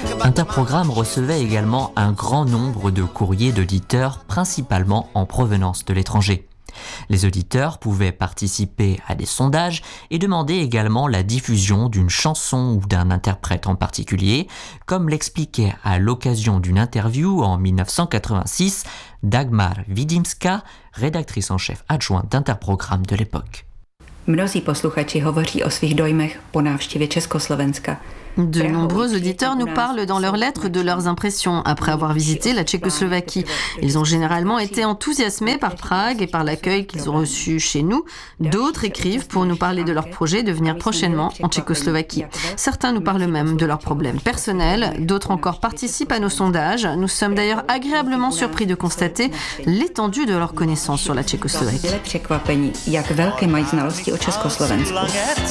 Interprogramme recevait également un grand nombre de courriers d'auditeurs, principalement en provenance de l'étranger. Les auditeurs pouvaient participer à des sondages et demander également la diffusion d'une chanson ou d'un interprète en particulier, comme l'expliquait à l'occasion d'une interview en 1986 Dagmar Widimska, rédactrice en chef adjointe d'Interprogramme de l'époque. Mnozí posluchači hovoří o svých dojmech po návštěvě Československa. De nombreux auditeurs nous parlent dans leurs lettres de leurs impressions après avoir visité la Tchécoslovaquie. Ils ont généralement été enthousiasmés par Prague et par l'accueil qu'ils ont reçu chez nous. D'autres écrivent pour nous parler de leur projet de venir prochainement en Tchécoslovaquie. Certains nous parlent même de leurs problèmes personnels, d'autres encore participent à nos sondages. Nous sommes d'ailleurs agréablement surpris de constater l'étendue de leurs connaissances sur la Tchécoslovaquie.